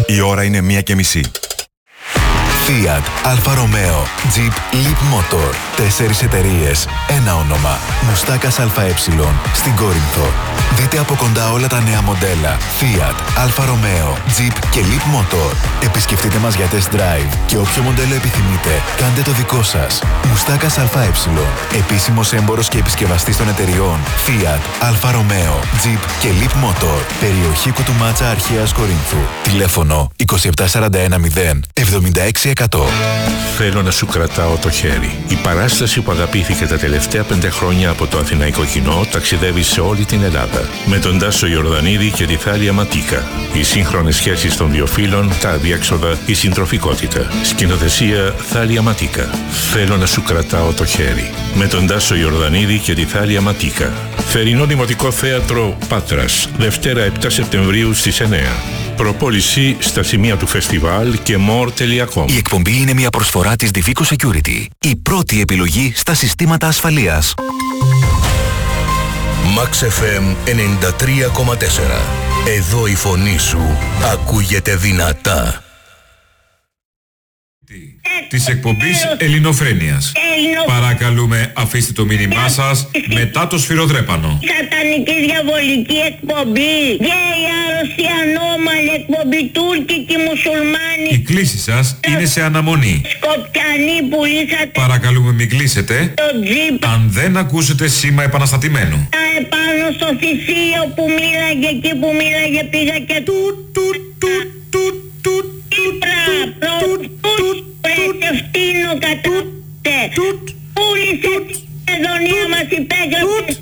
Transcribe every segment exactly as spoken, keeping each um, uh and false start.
Η ώρα είναι μία και μισή. Fiat, Alfa Romeo, Jeep, Leap Motor. Τέσσερις εταιρείες, ένα όνομα. Μουστάκας ΑΕ στην Κόρινθο. Δείτε από κοντά όλα τα νέα μοντέλα Fiat, Alfa Romeo, Jeep και Leap Motor. Επισκεφτείτε μας για test drive και όποιο μοντέλο επιθυμείτε, κάντε το δικό σας. Μουστάκας ΑΕ. Επίσημος έμπορος και επισκευαστής των εταιριών Fiat, Alfa Romeo, Jeep και Leap Motor. Περιοχή Κουτουμάτσα Αρχαίας Κορίνθου. Τηλέφωνο είκοσι επτά σαράντα ένα μηδέν εβδομήντα έξι εκατό. Θέλω να σου κρατάω το χέρι. Η παράσταση που αγαπήθηκε τα τελευταία πέντε χρόνια από το αθηναϊκό κοινό ταξιδεύει σε όλη την Ελλάδα. Με τον Τάσο Ιορδανίδη και τη Θάλια Ματίκα. Οι σύγχρονες σχέσεις των δύο φύλων, τα αδιέξοδα, η συντροφικότητα. Σκηνοθεσία Θάλια Ματίκα. Θέλω να σου κρατάω το χέρι. Με τον Τάσο Ιορδανίδη και τη Θάλια Ματίκα. Θερινό Δημοτικό Θέατρο Πάτρας. Δευτέρα επτά Σεπτεμβρίου στις εννέα. Προπόληση στα σημεία του φεστιβάλ και more τελεία com. Η εκπομπή είναι μια προσφορά της Divico Security. Η πρώτη επιλογή στα συστήματα ασφαλείας. Max εφ εμ ενενήντα τρία κόμμα τέσσερα. Εδώ η φωνή σου ακούγεται δυνατά. Της εκπομπής Ελληνοφρένειας. Ελληνο... Παρακαλούμε, αφήστε το μήνυμά σας μετά το σφυροδρέπανο. Σατανική διαβολική εκπομπή. Γκέι, άρρωστη, ανώμαλη εκπομπή. Τούρκικη, μουσουλμάνη. Η κλήση σας είναι σε αναμονή. Σκοπιανή που λύσατε. Παρακαλούμε, μην κλείσετε το τζιπ. αν δεν ακούσετε σήμα επαναστατημένου. Τα επάνω στο θησίο που μίλαγε, εκεί που μίλαγε πήγα και τουτ τουτ τουτ τουτ τουτ. Πρέτευτήνω κατούτε. Πούλησε την εδονία μας, υπέγραψε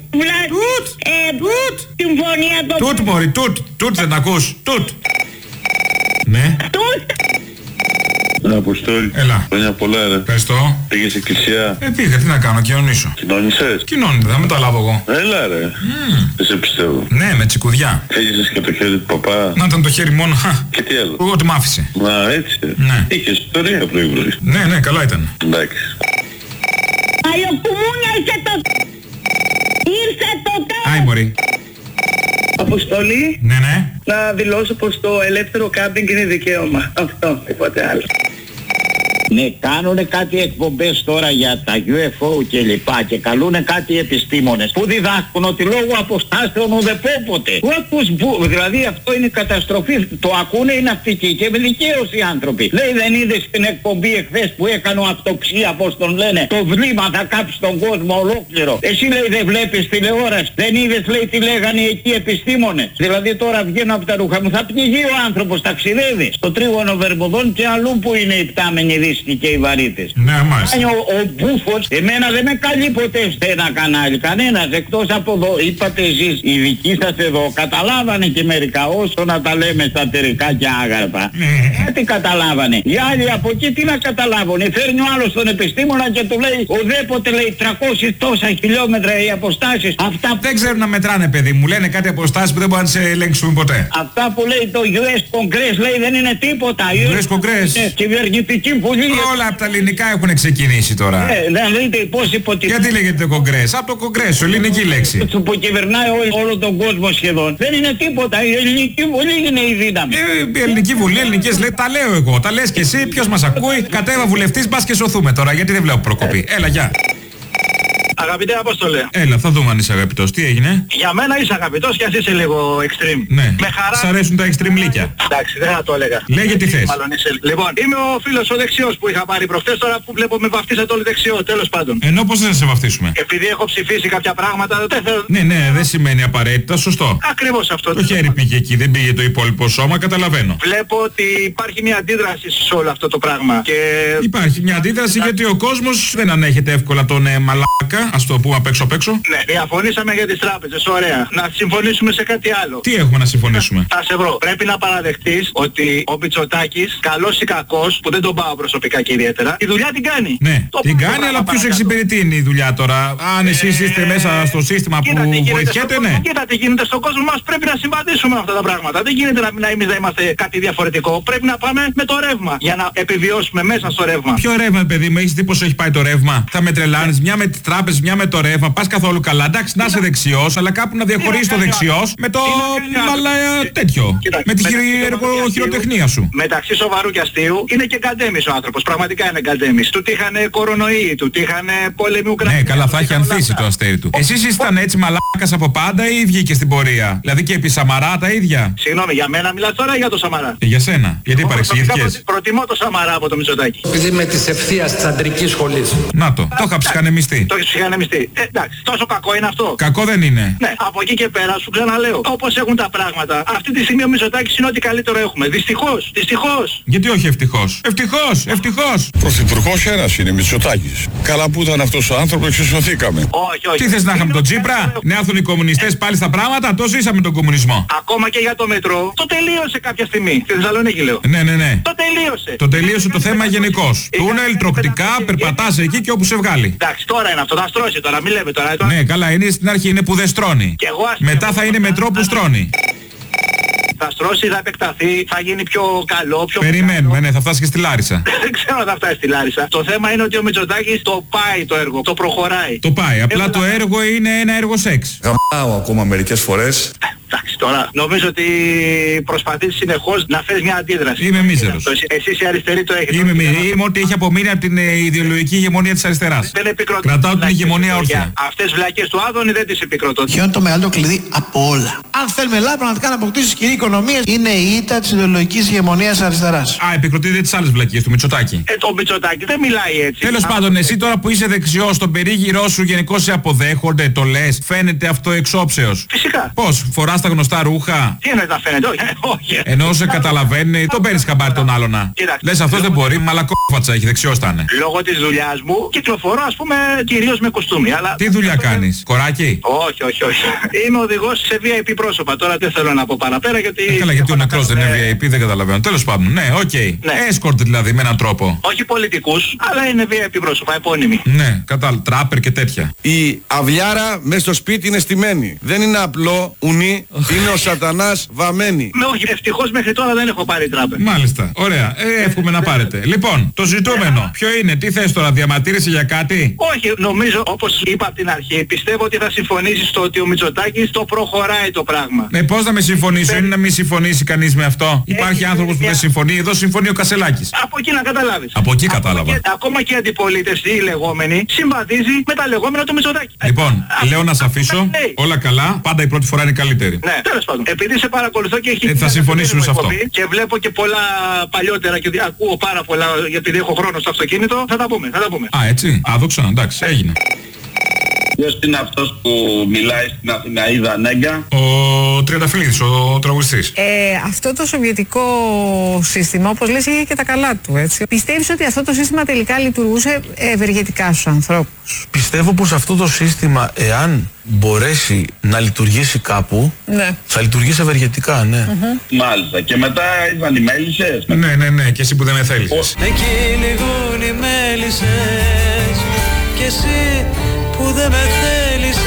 βλάτη συμφωνία το... Τούτ μωρί, τούτ, τούτ δεν ακούς, τούτ. Ναι. Τούτ. Ένα Αποστόλη. Έλα. Χρόνια πολλά ρε. Ευχαριστώ. Πήγες εκκλησία. Ε, πήγα, τι να κάνω, κοινωνήσω. Κοινώνησες. Κοινώνεται, θα μεταλάβω εγώ. Έλα ρε. Mm. Δεν σε πιστεύω. Ναι, με τσικουδιά. Έγισες και το χέρι του παπά. Να ήταν το χέρι μόνο. Και τι άλλο. Εγώ τι μ' άφησε. Μα έτσι. Ναι. Είχες ιστορία πρωί-πρωί. Ναι, ναι, καλά ήταν. Εντάξει. Αλλοκουμούνια ήρθε το... Ήρθε το τέλος. Άι μωρί. Αποστολή. Ναι, ναι. Να δηλώσω πως το ελεύθερο κάμπινγκ είναι δικαίωμα. Αυτό, τίποτε άλλο. Ναι, κάνουνε κάτι εκπομπές τώρα για τα γιου εφ ο και λοιπά και καλούνε κάτι επιστήμονες που διδάσκουν ότι λόγω αποστάσεων ουδεπόποτε. Που, δηλαδή αυτό είναι καταστροφή. Το ακούνε οι ναυτικοί και με δικαίως οι άνθρωποι. Λέει, δεν είδες την εκπομπή εχθές που έκανε ο αυτοψία, πώς τον λένε, το βλήμα θα κάψει τον κόσμο ολόκληρο. Εσύ λέει δεν βλέπεις τηλεόραση. Δεν είδες λέει τι λέγανε εκεί επιστήμονες. Δηλαδή τώρα βγαίνω από τα ρούχα μου, θα πνιγεί ο άνθρωπος, ταξιδεύει στο τρίγωνο Βερμουδών και αλλού που είναι οι πτάμενοι δύσκολοι και οι βαρύτες. Ναι, μάλιστα. Ο, ο Μπούφος, εμένα δεν με καλεί ποτέ σε ένα κανάλι, κανένας, εκτός από εδώ. Είπατε εσείς, οι δικοί σας εδώ, καταλάβανε και μερικά, όσο να τα λέμε σατερικά και άγαρπα. Τι καταλάβανε. Οι άλλοι από εκεί τι να καταλάβουν. Φέρνει ο άλλος τον επιστήμονα και του λέει, ουδέποτε λέει τριακόσια τόσα χιλιόμετρα οι αποστάσεις. Αυτά δεν ξέρουν να μετράνε, παιδί μου. Λένε κάτι αποστάσεις που δεν μπορούν να σε ελέγξουν ποτέ. Αυτά που λέει το γιου ες Congress λέει δεν είναι τίποτα. γιου ες Congress. Κυβερνητική βουλή. Όλα από τα ελληνικά έχουν ξεκινήσει τώρα. Ε, δεν δείτε πώς υποτιμούν. Γιατί λέγεται το Κογκρές? Από το Κογκρές, ελληνική λέξη. Που κυβερνάει όλο, όλο τον κόσμο σχεδόν. Δεν είναι τίποτα. Η ελληνική βουλή είναι η δύναμη. Ε, η ελληνική βουλή, ελληνικές λέει, τα λέω εγώ. Τα λες και εσύ, ποιος μας ακούει. Κατέβα βουλευτής, μπας και σωθούμε τώρα. Γιατί δεν βλέπω προκοπή. Έλα, γεια. Αγαπητέ Απόστολε. Έλα, θα δούμε αν είσαι αγαπητός. Τι έγινε? Για μένα είσαι αγαπητός και ας είσαι λίγο extreme. Ναι. Με χαρά. Σ' αρέσουν τα extreme λύκια. Εντάξει, δεν θα το έλεγα. Λέγε τι θες. Μάλλον είσαι... Λοιπόν, είμαι ο φίλος ο δεξιός που είχα πάρει προχτές, τώρα που βλέπω με βαφτίσατε όλοι δεξιό, τέλος πάντων. Ενώ πώς δεν θα σε βαφτίσουμε? Επειδή έχω ψηφίσει κάποια πράγματα, δεν θέλω... Ναι, ναι, δεν σημαίνει απαραίτητα, σωστό. Ακριβώς αυτό. Το χέρι πήγε εκεί, δεν πήγε το υπόλοιπο σώμα, καταλαβαίνω. Βλέπω ότι υπάρχει μια αντίδραση σε όλο αυτό το πράγμα. Και... Υπάρχει μια αντίδραση Α... γιατί ο κόσμος δεν ανέχεται εύκολα τον ε, μαλάκα, ας το πούμε απ' έξω απ' έξω. Ναι, διαφωνήσαμε για τις τράπεζες, ωραία. Να συμφωνήσουμε σε κάτι άλλο. Τι έχουμε να συμφωνήσουμε? Θα σε βρω. Πρέπει να παραδεχτείς ότι ο Μητσοτάκης, καλός ή κακός, που δεν τον πάω προσωπικά και ιδιαίτερα, τη δουλειά την κάνει. Ναι, το την κάνει, αλλά ποιος εξυπηρετεί είναι η δουλειά τώρα? Αν εσείς ε... είστε μέσα στο σύστημα που βοηθιέται, ναι. Κοίτα τι γίνεται στον κόσμο μας, πρέπει να συμβαδίσουμε αυτά τα πράγματα. Δεν γίνεται να, να εμείς να είμαστε κάτι διαφορετικό. Πρέπει να πάμε με το ρεύμα για να επιβιώσουμε μέσα στο ρεύμα. Ποιο ρεύμα, παιδί μου, έχεις δει πόσο έχει πάει το ρεύμα? Θα με τρελάνεις, μια με τις τράπεζες μια με το ρεύμα, πα καθόλου καλά. Εντάξει, να είσαι δεξιό, αλλά κάπου να διαχωρίσει το δεξιό με το. Μαλά τέτοιο. Με τη χειροτεχνία σου. Μεταξύ σοβαρού και αστείου είναι και γκαντέμις ο άνθρωπος. Πραγματικά είναι γκαντέμις. Του τύχανε κορονοϊοί, του τύχανε πόλεμοι Ουκρανία. Ναι, καλά, θα έχει ανθίσει το αστέρι του. Εσείς ήσταν έτσι μαλάκας από πάντα ή βγήκε στην πορεία? Δηλαδή και επί Σαμαρά τα ίδια? Συγγνώμη, για μένα μιλάς τώρα ή για το Σαμαρά? Και για σένα. Γιατί παρεξηγήθηκες? Προτιμώ το Σαμαρά από το Μητσοτάκη. Επειδή είμαι της ευθείας της αντρικής σχολής. Να το, το είχα ψυχανεμιστεί. Το έχεις ψυχανεμιστεί. Ε, εντάξει, τόσο κακό είναι αυτό? Κακό δεν είναι. Ναι, από εκεί και πέρα σου ξαναλέω. Όπως έχουν τα πράγματα, αυτή τη στιγμή ο Μητσοτάκης είναι ό,τι καλύτερο έχουμε. Δυστυχώς, δυστυχώς. Γιατί όχι ευτυχώς? Ευτυχώς, ευτυχώς. Πρωθυπουργός ένας είναι, Μητσοτάκης. Καλά που ήταν αυτός ο άνθρωπος, εξισωθήκαμε. Όχι, όχι. Τι θες να είχαμε τον Τσίπρα? Να έρθουν οι κομμουνιστές πάλι στα πράγματα? Το ζήσαμε τον κομμουνισμό. Ακόμα και για το μετρό, το τελείωσε κάποια στιγμή. Στη Θεσσαλονίκη λέω. Ναι, ναι, ναι. Το τελείωσε. Το τελείωσε το θέμα γενικώς. Τούνελ, τροκτικά, περπατάς εκεί και όπου σε βγάλει. Εντάξει, τώρα είναι αυτό, θα στρώσει τώρα, μην λέμε τώρα. Ναι, καλά, είναι στην αρχή, είναι που δεν στρώνει. Μετά θα είναι μετρό που στρώνει. Θα στρώσει, θα επεκταθεί, θα γίνει πιο καλό, πιο Περιμένουμε, ναι, θα φτάσει και στη Λάρισα. Δεν ξέρω αν θα φτάσει στη Λάρισα. Το θέμα είναι ότι ο Μητσοτάκης το πάει το έργο, το προχωράει. Το πάει, απλά το έργο είναι ένα έργο σεξ. Γαμάω ακόμα μερικές φορές. Εντάξει, τώρα νομίζω ότι προσπαθείς συνεχώς να φέρεις μια αντίδραση. Είμαι μίζερος. Εσείς οι αριστεροί το έχετε. Είμαι μίζερος. Είμαι ό,τι έχει απομείνει από την ιδεολογική ηγεμονία της αριστεράς. Δεν επικροτώ. Κρατάω την ηγεμονία όρθια. Αυτές βλακές του Άδωνη δεν τις επικροτώ. Ποιο είναι το μεγαλύτερο κλειδί από όλα? Αν θέλουμε Ελλάδα πραγματικά να αποκτήσει κοινή οικονομία, είναι η ήττα της ιδεολογικής ηγεμονίας αριστεράς. Α, επικροτείτε τις άλλες βλακίες του Μητσοτάκη. Ε, το Μητσοτάκη δεν μιλάει έτσι. Τέλος πάντων, εσύ τώρα που είσαι δεξιός, στον περίγυρό σου γενικώς σε αποδέχονται, το λες, φαίνεται αυτό εξόψεως? Φυσικά. Πώς, φοράς τα γνωστά ρούχα? Τι εννοείς να φαίνεται? Όχι, όχι. Ενώ σε καταλαβαίνει, τον παίρνεις χαμπάρι τον άλλον να. Λες αυτός δεν μπορεί, μαλακόφατσα έχει, δεξιός θα είναι. Λόγω της δουλειάς μου κυκλοφορώ ας πούμε κυρίως με κοστούμι. Αλλά... Τι δουλειά κάνεις, κοράκι? Όχι, όχι, όχι. Είμαι οδηγός σε βι άι πι πρόσωπα. Τώρα δεν θέλω να πω παραπέρα γιατί... Ε, καλά, γιατί ο νεκρός δεν είναι βι άι πι, δεν καταλαβαίνω. Τέλος πάντων, ναι, οκ. Okay. Ναι. Escort δηλαδή με έναν τρόπο. Όχι πολιτικούς, αλλά είναι βι άι πι πρόσωπα, επώνυμοι. Ναι, κατάλαβα, τράπερ και τέτοια. Η αυλιάρα μέσα στο σπίτι είναι στημένη. Δεν είναι απλό ουνί, είναι ο σατανάς βαμμένη. Με όχι, ευτυχώς μέχρι τώρα δεν έχω πάρει τράπερ. Μάλιστα, ωραία. Ε, εύχομαι να πάρετε. Λοιπόν, το ζητούμενο, ποιο είναι, τι θες τώρα, διαμαρτύρεσαι για κάτι? Όχι, νομίζω όπως είπα από την αρχή, πιστεύω ότι θα συμφωνήσεις στο ότι ο Μητσοτάκης το προχωράει το πράγμα. Ναι, πώς να με συμφωνήσω, είναι να μην συμφωνήσει κανείς με αυτό? Υπάρχει άνθρωπος που δεν συμφωνεί, εδώ συμφωνεί ο Κασελάκης. Από εκεί να καταλάβεις. Από εκεί κατάλαβα. Και, ακόμα και η αντιπολίτευση, η λεγόμενη, συμβαδίζει με τα λεγόμενα του Μητσοτάκη. Λοιπόν, λέω να σε αφήσω, όλα καλά, πάντα η πρώτη φορά είναι καλύτερη. Ναι, τέλος πάντων. Επειδή σε παρακολουθώ και έχει... Ε, θα συμφωνήσουμε σε αυτό. Και βλέπω και πολλά παλιότερα και ακούω πάρα πολλά, επειδή έχω χρόνο στο αυτοκίνητο, θα τα πούμε, θα τα πούμε. Α, έτσι, άδοξα, εντάξει, έγινε. Ποιος είναι αυτός που μιλάει στην Αθηναίδα Νέγκα? Ο Τριανταφυλλίδης, ο τραγουδιστής. Ε, αυτό το σοβιετικό σύστημα, όπως λες, είχε και τα καλά του, έτσι. Πιστεύεις ότι αυτό το σύστημα τελικά λειτουργούσε ευεργετικά στους ανθρώπους? Πιστεύω πως αυτό το σύστημα, εάν μπορέσει να λειτουργήσει κάπου, ναι, θα λειτουργήσει ευεργετικά, ναι. Mm-hmm. Μάλιστα. Και μετά ήρθαν οι μέλισσες. Ναι, ναι, ναι. Και εσύ που δεν με θέλεις. Με κυνηγούν οι μέλισσες και εσύ που δεν με θέλησες.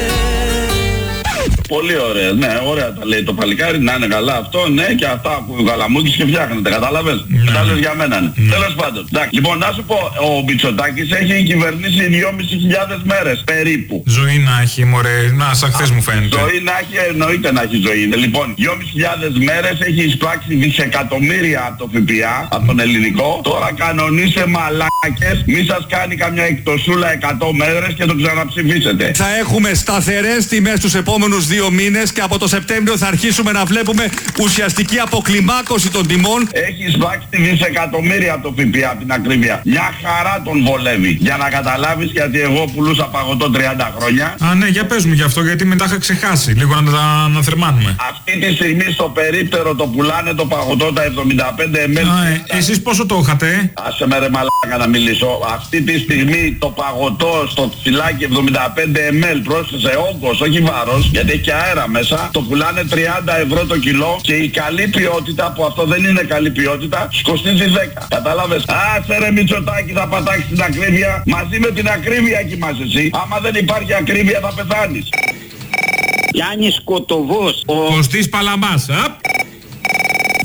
Πολύ ωραία, ναι, ωραία τα λέει το παλικάρι, να είναι καλά αυτό, ναι, και αυτά ακούει ο Γαλαμούκης και φτιάχνεται, κατάλαβες. Ναι. Τα λες για μένα, ναι. Ναι. Τέλος πάντων. Εντάξει, λοιπόν, να σου πω, ο Μητσοτάκης έχει κυβερνήσει δυόμισι χιλιάδες μέρες περίπου. Ζωή να έχει, μωρέ, να, σαν χθες μου φαίνεται. Ζωή να έχει, εννοείται να έχει ζωή. Λοιπόν, δυόμισι χιλιάδες μέρες έχει εισπράξει δισεκατομμύρια από το ΦΠΑ, από τον ελληνικό. Τώρα κανονίσε μαλάκες, μη σας κάνει καμιά εκτοσούλα εκατό μέρες και το ξαναψηφίσετε. Θα έχουμε σταθερές τιμές τους επόμενους δύο μήνες και από το Σεπτέμβριο θα αρχίσουμε να βλέπουμε ουσιαστική αποκλιμάκωση των τιμών. Έχει εισπράξει δισεκατομμύρια από το ΦΠΑ, από την ακρίβεια. Μια χαρά τον βολεύει. Για να καταλάβεις, γιατί εγώ πουλούσα παγωτό τριάντα χρόνια. Α, ναι, για πες μου γι' αυτό, γιατί μετά είχα ξεχάσει. Λίγο να τα αναθερμάνουμε. Αυτή τη στιγμή στο περίπτερο το πουλάνε το παγωτό τα εβδομήντα πέντε μιλιλίτρα. Α, ε, εσείς πόσο το είχατε? Άσε με ρε μαλάκα να μιλήσω. Αυτή τη στιγμή το παγωτό στο φυλάκι εβδομήντα πέντε μιλιλίτρα, πρόσθεσε όγκος, όχι βάρος, γιατί έχει και αέρα μέσα, το πουλάνε τριάντα ευρώ το κιλό και η καλή ποιότητα, που αυτό δεν είναι καλή ποιότητα, κοστίζει δέκα. Κατάλαβες? Άσε ρε Μητσοτάκη, θα πατάξεις την ακρίβεια. Μαζί με την ακρίβεια κοιμάσαι εσύ. Άμα δεν υπάρχει ακρίβεια θα πεθάνεις. Γιάννης Κοτοβός. Ο Κωστής Παλαμάς. Α?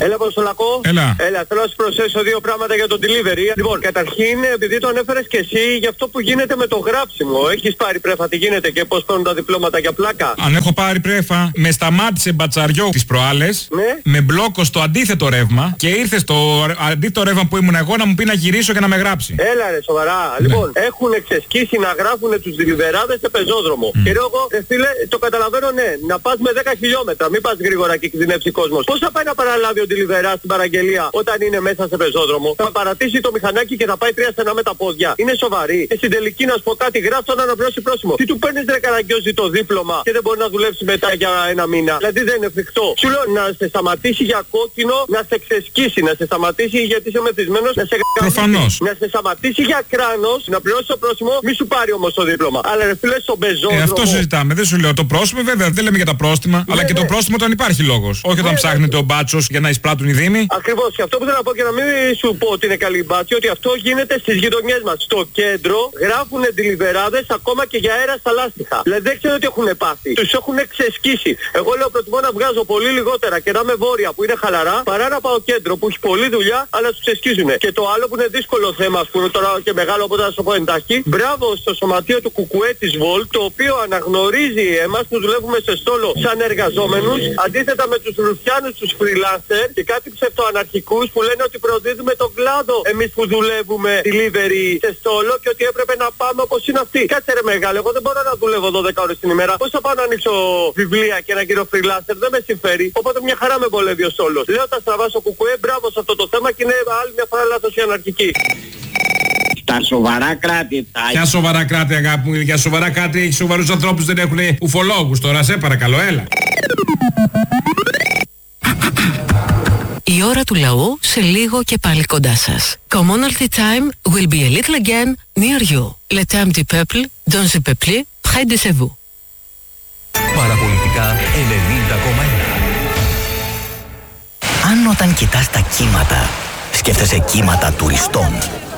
Έλα, Αποστολακό. Έλα. Έλα, θέλω να σου προσθέσω δύο πράγματα για το delivery. Λοιπόν, καταρχήν, επειδή το ανέφερες και εσύ, για αυτό που γίνεται με το γράψιμο. Έχεις πάρει πρέφα, τι γίνεται και πώς παίρνουν τα διπλώματα για πλάκα. Αν έχω πάρει πρέφα, με σταμάτησε μπατσαριό τις προάλλες, ναι. με μπλόκο στο αντίθετο ρεύμα και ήρθε στο αντίθετο ρεύμα που ήμουν εγώ να μου πει να γυρίσω και να με γράψει. Έλα ρε, σοβαρά. Ναι. Λοιπόν, έχουν εξεσκίσει να γράφουν τους deliverάδες σε πεζόδρομο. Mm. Και εγώ, ρε φίλε, το καταλαβαίνω, ναι, να πας με δέκα χιλιόμετρα, μην πας γρήγορα και κινδυνεύσει κόσμος. Πώς θα πάει να παραλάβει ο deliverά στην παραγγελία όταν είναι μέσα σε πεζόδρομο? Θα παρατήσει το μηχανάκι και θα πάει τρία στενά με τα πόδια. Είναι σοβαρή. Και στην τελική να σου πω κάτι, γράψω να αναπληρώσει πρόσημο. Τι του παίρνεις ρε καραγκιόζη το δίπλωμα και δεν μπορεί να δουλέψει μετά για ένα μήνα? Δηλαδή δεν είναι εφικτό. Σου λέω να σε σταματήσει για κόκκινο, να σε ξεσκίσει, να σε σταματήσει γιατί είσαι μεθυσμένος, να σε προφανώς. Να σε σταματήσει για κράνος, να πληρώσει το πρόσημο, μη σου πάρει όμως το δίπλωμα. Αλλά ρε φίλε στον πεζόδρομο. Ε, αυτό συζητάμε. Δεν σου λέω το πρόστιμο, βέβαια δεν λέμε για τα πρόστιμα, ναι, αλλά και ναι. το πρόστιμο όταν υπάρχει λόγος. Όχι όταν ναι, ψάχνεται ναι. ο μπάτσος για να εισπράττουν οι δήμοι. Ακριβώς. Και αυτό που θέλω να πω και να μην σου πω ότι είναι καλή μπάτσι, ότι αυτό γίνεται στις γειτονιές μας. Στο κέντρο γράφουν deliverάδες ακόμα και για αέρα στα λάστιχα. Δηλαδή δεν ξέρω τι έχουν πάθει. Τους έχουν ξεσκίσει. Εγώ λέω προτιμώ να βγάζω πολύ λιγότερα και να είμαι βόρεια που είναι χαλαρά παρά να πάω κέντρο που έχει πολλή δουλειά αλλά τους ξεσκίζουν. Και το άλλο που είναι δύσκολο θέμα, που είναι τώρα και μεγάλο, οπότε θα σου πω εντάχει. Μπράβο στο σωματείο του Κουκουέ της Βολτ, το οποίο αναγνωρίζει εμάς που δουλεύουμε σε στόλο σαν εργαζόμενους, αντίθετα με τους ρουφιάνους, τους freelancer και κάτι ψευτοαναρχικούς που λένε ότι προδίδουμε τον κλάδο εμείς που δουλεύουμε delivery σε στόλο και ότι έπρεπε να πάμε όπως είναι αυτοί. Κάτσε ρε μεγάλε, εγώ δεν μπορώ να δουλεύω δώδεκα ώρες την ημέρα. Πώς θα πάω να ανοίξω βιβλία και να γύρω freelancer? Δεν με συμφέρει. Οπότε μια χαρά με βολεύει ο στόλος. Λέω τα στραβά στο Κουκουέ, μπράβο σε αυτό το θέμα και είναι άλλη μια φορά λάθος η αναρχική. Τα σοβαρά κράτη. Τα... Ποια σοβαρά κράτη, αγάπη μου? Για σοβαρά κράτη έχει σοβαρούς ανθρώπους, δεν έχουν ουφολόγους τώρα. Σε παρακαλώ, έλα. Η ώρα του λαού σε λίγο και πάλι κοντά σας. Commonalty time will be a little again near you. Le temps du peuple, dans le peuple, près de chez vous. Παραπολιτικά ενενήντα κόμμα ένα. Αν όταν κοιτάς τα κύματα, σκέφτεσαι κύματα τουριστών.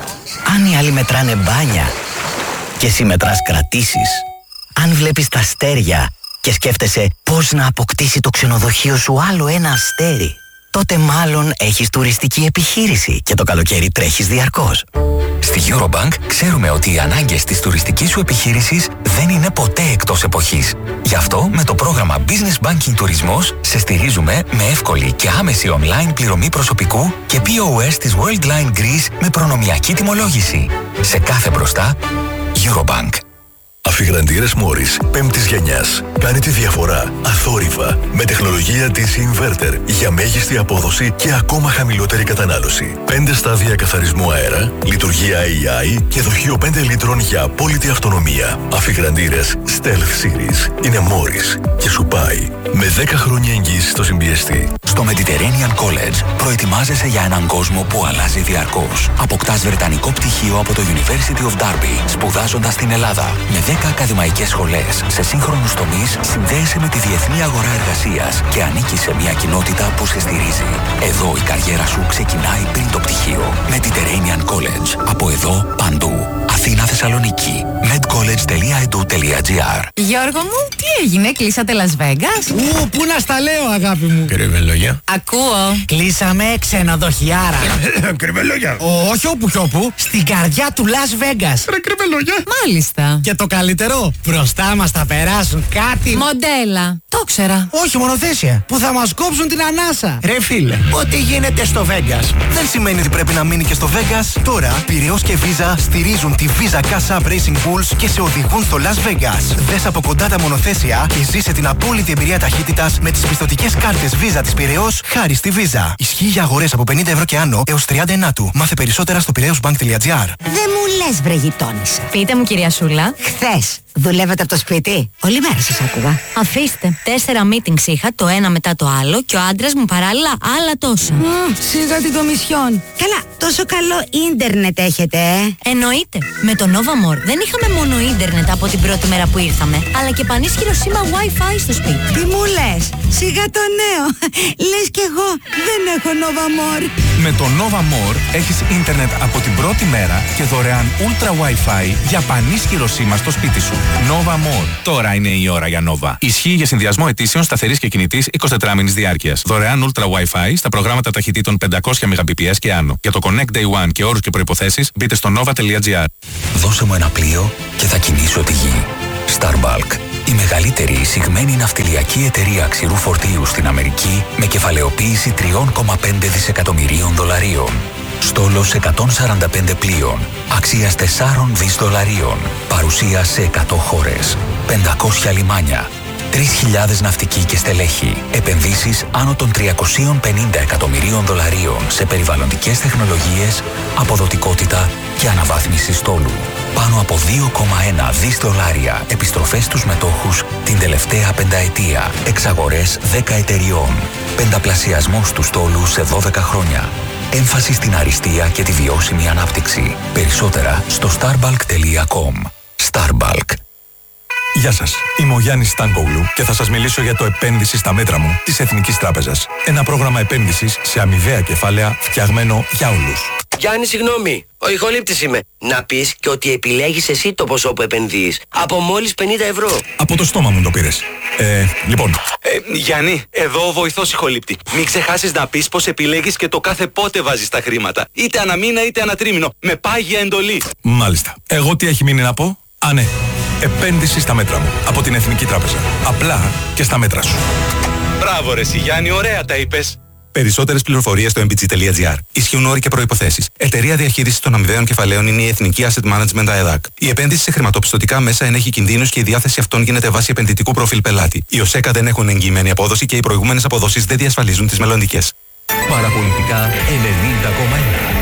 Αν οι άλλοι μετράνε μπάνια και εσύ μετράς κρατήσεις. Αν βλέπεις τα αστέρια και σκέφτεσαι πώς να αποκτήσει το ξενοδοχείο σου άλλο ένα αστέρι, τότε μάλλον έχεις τουριστική επιχείρηση και το καλοκαίρι τρέχεις διαρκώς. Στη Eurobank ξέρουμε ότι οι ανάγκες της τουριστικής σου επιχείρησης δεν είναι ποτέ εκτός εποχής. Γι' αυτό με το πρόγραμμα Business Banking Τουρισμός σε στηρίζουμε με εύκολη και άμεση online πληρωμή προσωπικού και πι ο ες της Worldline Greece με προνομιακή τιμολόγηση. Σε κάθε μπροστά, Eurobank. Αφιγραντήρες Μόρις πέμπτης γενιάς. Κάνει τη διαφορά αθόρυβα με τεχνολογία ντι σι Inverter για μέγιστη απόδοση και ακόμα χαμηλότερη κατανάλωση. πέντε στάδια καθαρισμού αέρα, λειτουργία έι άι και δοχείο πέντε λίτρων για απόλυτη αυτονομία. Αφιγραντήρες Stealth Series είναι Μόρις και σου πάει με δέκα χρόνια εγγύηση στο συμπιεστή. Στο Mediterranean College προετοιμάζεσαι για έναν κόσμο που αλλάζει διαρκώς. Αποκτάς βρετανικό πτυχίο από το University of Derby, σπουδάζοντας στην Ελλάδα. Με δέκα ακαδημαϊκές σχολές σε σύγχρονους τομείς, συνδέεσαι με τη διεθνή αγορά εργασίας και ανήκεις σε μια κοινότητα που σε στηρίζει. Εδώ η καριέρα σου ξεκινάει πριν το πτυχίο. Mediterranean College. Από εδώ παντού. Αθήνα, Θεσσαλονίκη. medcollege τελεία e d u τελεία g r. Γιώργο μου, τι έγινε, κλείσατε Las Vegas? Ου, πού να στα λέω, αγάπη μου. Κρυβελόγια. Ακούω. Κλείσαμε ξενοδοχιάρα. Κρυβελόγια. Όχι όπου κι όπου, στην καρδιά του Las Vegas. Ρε κρυβελόγια. Μάλιστα. Και το καλύτερο, μπροστά μας θα περάσουν κάτι μοντέλα. Το ξέρα. Όχι μονοθέσια, που θα μας κόψουν την ανάσα. Ρε φίλε, ό,τι γίνεται στο Vegas δεν σημαίνει ότι πρέπει να μείνει και στο Vegas. Τώρα, Πειραιώς και Visa στηρίζουν τη Visa Cash App Racing Bulls και σε οδηγούν στο Las Vegas. Δες από κοντά τα μονοθέσια και ζήσε την απόλυτη εμπειρία ταχύτητας με τις πιστωτικές κάρτες Visa της Πειραιώς χάρη στη Visa. Ισχύει για αγορές από πενήντα ευρώ και άνω έως τριάντα ενάτου. Μάθε περισσότερα στο πειραιώσbank τελεία g r. Δεν μου λες βρε γειτόνισσα. Πείτε μου κυρία Σούλα. Χθες δουλεύετε από το σπίτι? Όλη μέρα σας άκουγα. Αφήστε. Τέσσερα meetings είχα, το ένα μετά το άλλο και ο άντρας μου παράλληλα άλλα τόσα. Mm, σιγά την κομισιόν. Καλά, τόσο καλό ίντερνετ έχετε, ε. Εννοείται. Με το Novamor δεν είχαμε μόνο ίντερνετ από την πρώτη μέρα που ήρθαμε, αλλά και πανίσχυρο σήμα Wi-Fi στο σπίτι. Τι μου λες? Σιγά το νέο. Λες κι εγώ δεν έχω Novamor. Με το Nova More έχεις ίντερνετ από την πρώτη μέρα και δωρεάν Ultra Wi-Fi για πανίσχυρο σήμα στο σπίτι σου. Nova More. Τώρα είναι η ώρα για Nova. Ισχύει για συνδυασμό αιτήσεων σταθερής και κινητής εικοσιτετράμηνης διάρκειας. Δωρεάν Ultra Wi-Fi στα προγράμματα ταχυτήτων πεντακόσια Mbps και άνω. Για το Connect Day One και όρους και προϋποθέσεις μπείτε στο nova τελεία gr. Δώσε μου ένα πλοίο και θα κινήσω τη γη. Starbulk. Η μεγαλύτερη εισηγμένη ναυτιλιακή εταιρεία ξηρού φορτίου στην Αμερική με κεφαλαιοποίηση τρία κόμμα πέντε δισεκατομμυρίων δολαρίων. Στόλος εκατόν σαράντα πέντε πλοίων, αξίας τέσσερα δισεκατομμύρια δολαρίων. Παρουσία σε εκατό χώρες, πεντακόσια λιμάνια, τρεις χιλιάδες ναυτικοί και στελέχη. Επενδύσεις άνω των τριακόσια πενήντα εκατομμυρίων δολαρίων σε περιβαλλοντικές τεχνολογίες, αποδοτικότητα και αναβάθμιση στόλου. Πάνω από δύο κόμμα ένα δισεκατομμύρια δολάρια επιστροφές στους μετόχους την τελευταία πενταετία. Εξαγορές δέκα εταιριών. Πενταπλασιασμός του στόλου σε δώδεκα χρόνια. Έμφαση στην αριστεία και τη βιώσιμη ανάπτυξη. Περισσότερα στο starbulk τελεία com. Starbulk. Γεια σας, είμαι ο Γιάννης Στάνκογλου και θα σας μιλήσω για το επένδυση στα μέτρα μου της Εθνικής Τράπεζας. Ένα πρόγραμμα επένδυσης σε αμοιβαία κεφάλαια φτιαγμένο για όλους. Γιάννη, συγγνώμη, ο ηχολήπτης είμαι. Να πεις και ότι επιλέγεις εσύ το ποσό που επενδύεις. Από μόλις πενήντα ευρώ. Από το στόμα μου το πήρες. Ε, λοιπόν. Ε, Γιάννη, εδώ ο βοηθός ηχολήπτη. Μην ξεχάσεις να πεις πως επιλέγεις και το κάθε πότε βάζεις τα χρήματα. Είτε αναμήνα είτε ανατρίμηνο. Με πάγια εντολή. Μάλιστα. Εγώ τι έχει μείνει να πω? Α, ναι. Επένδυση στα μέτρα μου. Από την Εθνική Τράπεζα. Απλά και στα μέτρα σου. Μπράβο ρε εσύ Γιάννη, ωραία τα είπες. Περισσότερες πληροφορίες στο εμ μπι τζι τελεία τζι άρ. Ισχύουν όροι και προϋποθέσεις. Εταιρεία διαχείρισης των αμοιβαίων κεφαλαίων είναι η Εθνική Asset Management ΑΕΔΑΚ. Η επένδυση σε χρηματοπιστωτικά μέσα ενέχει κινδύνους και η διάθεση αυτών γίνεται βάσει επενδυτικού προφίλ πελάτη. Οι ΟΣΕΚΑ δεν έχουν εγγυημένη απόδοση και οι προηγούμενες αποδόσεις δεν διασφαλίζουν τις μελλοντικές. Παραπολιτικά ενενήντα κόμμα ένα.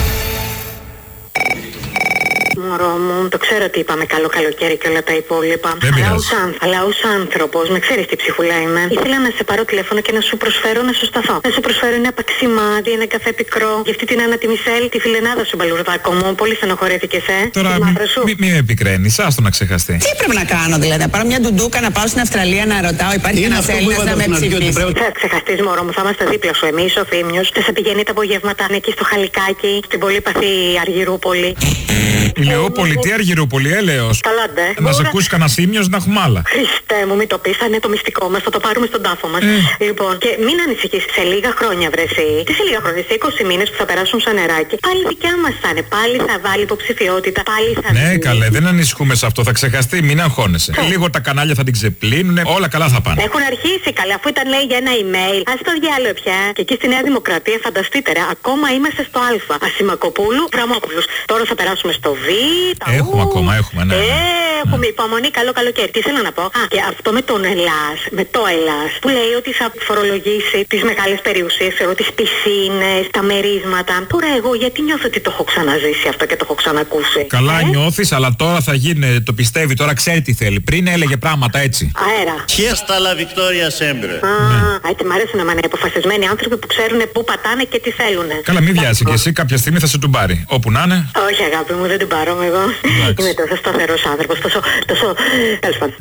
Μωρό μου, το ξέρω ότι είπαμε καλό καλοκαίρι και όλα τα υπόλοιπα. Αλλά ως, αν, αλλά ως άνθρωπος, με ξέρεις τι ψυχουλά είμαι. Ήθελα να σε πάρω τηλέφωνο και να σου προσφέρω να σου σταθώ. Να σου προσφέρω ένα παξιμάδι, ένα καφέ πικρό. Για αυτή την Άννα τη Μισελ, τη φιλενάδα σου μπαλουρδάκο μου. Πολύ στενοχωρέθηκες, ε. Τώρα μην μη, μη με επικραίνεις, άστο να ξεχαστεί. Τι πρέπει να κάνω δηλαδή, να πάρω μια ντουντούκα, να πάω στην Αυστραλία να ρωτάω, υπάρχει ένας Έλληνας να με ψηφίσει. Θα ξεχαστείς μωρό μου, θα είμαστε δίπλα σου εμείς, ο Θήμιος. Θα σε πηγαίνει τα απογεύματα εκεί στο Χαλικάκι, στην πολύπαθη Αργυρούπολη. Ηλαιούπολη, τι Αργυρούπολη, έλεος. Καλά, ντε. Να σε ακούσει κανένα Θήμιος να έχουμε άλλα. Χριστέ μου, μην το πεις, θα είναι το μυστικό μας, θα το πάρουμε στον τάφο μας. Ε. Λοιπόν, και μην ανησυχείς, σε λίγα χρόνια βρεσί. Τι σε λίγα χρόνια, σε είκοσι μήνες που θα περάσουν σαν νεράκι. Πάλι δικιά μας θα είναι, πάλι θα βάλει υποψηφιότητα, πάλι θα Ναι, βγει. καλέ, δεν ανησυχούμε σε αυτό, θα ξεχαστεί, μην αγχώνεσαι. Ε. Λίγο τα κανάλια θα την ξεπλύνουν, όλα καλά θα πάνε. Έχουν αρχίσει καλά, αφού ήταν λέει για ένα email. Ας το διάλογο πια. Και εκεί στη Νέα Δημοκρατία, φανταστείτε ρε, ακόμα είμαστε στο Α. Ασημακοπούλου, Βραμόπουλος. Τώρα θα περάσουμε στο Β. Έχουμε ακόμα, έχουμε, ναι. Ε, έχουμε υπομονή, καλό καλοκαίρι. Τι ήθελα να πω. Α, και αυτό με τον Ελλάς, με το Ελλάς, που λέει ότι θα φορολογήσει τις μεγάλες περιουσίες, ξέρω, τις πισίνες, τα μερίσματα. Τώρα εγώ γιατί νιώθω ότι το έχω ξαναζήσει αυτό και το έχω ξανακούσει. Καλά ε? νιώθεις, αλλά τώρα θα γίνει, το πιστεύει, τώρα ξέρει τι θέλει. Πριν έλεγε πράγματα έτσι. Αέρα. Χέστα la Victoria sempre. Α, ναι. Έτσι μ' αρέσουν να είναι αποφασισμένοι άνθρωποι που ξέρουν πού πατάνε και τι θέλουν. Καλά, μην βιάζει και εσύ, κάποια στιγμή θα σε τον πάρει. Όπου να είναι. Όχι αγάπη μου, δεν την πάρω εγώ. Είμαι τόσο σταθερός άνθρωπος, τόσο, τόσο... Τέλος πάντων.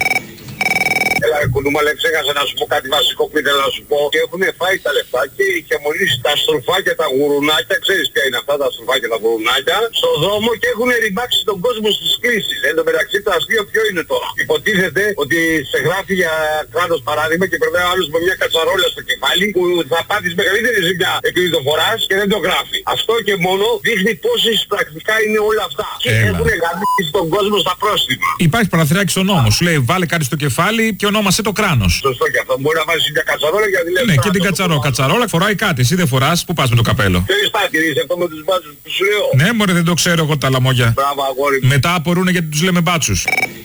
Έλα ρε κουνούμα, αλλά ξέχασα να σου πω κάτι βασικό που ήθελα να σου πω. Και έχουν φάει τα λεφτά και είχε μολύσει τα στροφάκια, τα γουρουνάκια. Ξέρεις ποια είναι αυτά τα στροφάκια, τα γουρουνάκια. Στο δρόμο και έχουν ρημάξει τον κόσμο στις κλήσεις. Εν τω μεταξύ το αστείο ποιο είναι τώρα. Υποτίθεται ότι σε γράφει για κράτος παράδειγμα και περνάει ο άλλος με μια κατσαρόλα στο κεφάλι που θα πάθεις μεγαλύτερη ζημιά επειδή το φοράς και δεν το γράφει. Αυτό και μόνο δείχνει πόσες πρακτικά είναι όλα αυτά. Και έχουν γαμίσει τον κόσμο στα πρόστιμα. Υπάρχει παραθυράκι στο νόμο. Σου λέει βάλε κάτι στο κεφάλι και ονόμασε το κράνος. Σωστό και αυτό. Μπορεί να βάζεις μια κατσαρόλα για τη Ναι, και την κατσαρόλα. Κατσαρόλα φοράει κάτι. Εσύ δεν φοράς, πού πας με το καπέλο. Θέλεις πάτηρης αυτό με τους μπάτσους που σου λέω. Ναι, μωρέ, δεν το ξέρω εγώ τα λαμόγια. Μπράβο, αγόρι. Μετά απορούν γιατί τους λέμε μπάτσους.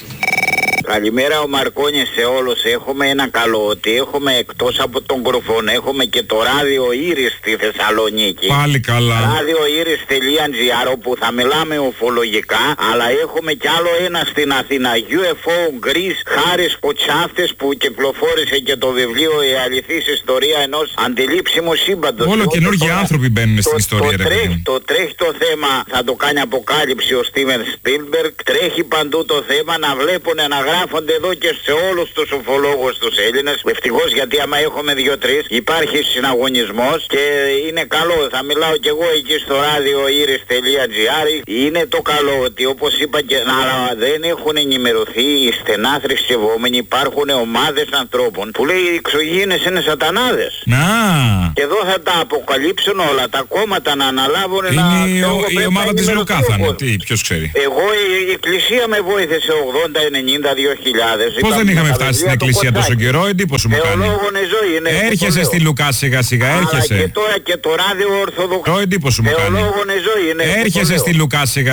Καλημέρα ο Μαρκόνης σε όλους. Έχουμε ένα καλό ότι έχουμε εκτός από τον Κρουφόν έχουμε και το ράδιο Ήρης στη Θεσσαλονίκη. Πάλι καλά. ράδιο ήρης τελεία τζι άρ όπου θα μιλάμε ουφολογικά, αλλά έχουμε κι άλλο ένα στην Αθήνα. γιου εφ ο Greece, Χάρης Κοτσάφτες που κυκλοφόρησε και το βιβλίο «Η αληθής ιστορία ενός αντιλήψιμου σύμπαντος». Όλο καινούργιοι άνθρωποι μπαίνουν στην ιστορία. Το, ρε, τρέχει, το τρέχει το θέμα, θα το κάνει αποκάλυψη ο Στίβεν Σπίλμπεργκ. Τρέχει παντού το θέμα να βλέπουν να γράφουν γράφονται εδώ και σε όλους τους ουφολόγους τους Έλληνες. Ευτυχώς, γιατί άμα έχουμε δύο-τρεις υπάρχει συναγωνισμός και είναι καλό. Θα μιλάω κι εγώ εκεί στο ράδιο iris τελεία gr. Είναι το καλό ότι όπως είπα και αλλά δεν έχουν ενημερωθεί οι στενά θρησκευόμενοι. Υπάρχουν ομάδες ανθρώπων που λέει οι εξωγήινες είναι σατανάδες. Να. Και εδώ θα τα αποκαλύψουν όλα. Τα κόμματα να αναλάβουν. Είναι να... η, ο, η ομάδα της Λουκά θα είναι. Τι, ποιος ξέρει. Εγώ η, η εκκλησία με βοήθησε ογδόντα ενενήντα δύο χιλιάδες. Πώς δεν είχαμε φτάσει στην εκκλησία τόσο καιρό, εντύπωση μου κάνει. Ζωή, είναι έρχεσαι στη Λουκά σιγά σιγά, έρχεσαι. Αλλά και τώρα και το ράδιο Ορθοδοξό. Το εντύπωση μου κάνει. Ζωή, είναι έρχεσαι στη Λουκά σιγά.